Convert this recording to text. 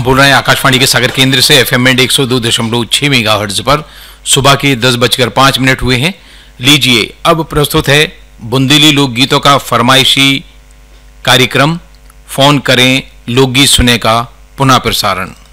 बोल रहे हैं आकाशवाणी के सागर केंद्र से एफएम बैंड 102.6 मेगाहर्ट्ज पर। सुबह के 10:05 हुए हैं। लीजिए अब प्रस्तुत है बुंदेली लोकगीतों का फरमाइशी कार्यक्रम फोन करें लोकगीत सुने का पुनः प्रसारण।